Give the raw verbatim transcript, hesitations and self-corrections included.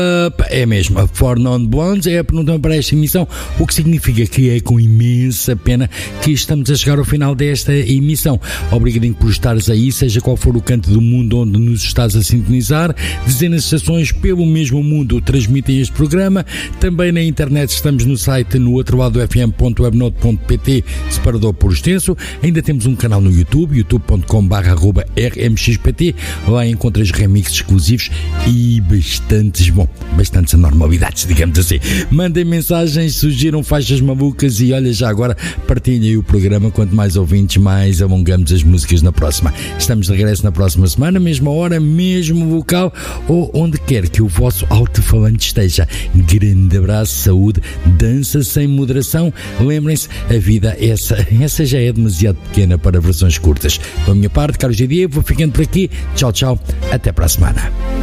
É mesmo, a For Non Blondes é a penúltima para esta emissão, o que significa que é com imensa pena que estamos a chegar ao final desta emissão. Obrigadinho por estares aí, seja qual for o canto do mundo onde nos estás a sintonizar. Dezenas de estações pelo mesmo mundo transmitem este programa. Também na internet estamos no site no outro lado do f m ponto webnote ponto p t, separador por extenso. Ainda temos um canal no YouTube, youtube ponto com barra r m x p t. Lá encontras remixes exclusivos e bastantes, bom, bastantes anormalidades, digamos assim. Mandem mensagens, sugiram faixas malucas e olha, já agora partilhem o programa. Quanto mais ouvintes, mais alongamos as músicas na próxima. Estamos de regresso na próxima semana, mesma hora, mesmo local ou onde quer que o vosso alto-falante esteja. Grande abraço, saúde, dança sem moderação. Lembrem-se, a vida essa, essa já é demasiado pequena para versões curtas. Da minha parte, Carlos G D, vou ficando por aqui. Tchau, tchau. Até para a semana.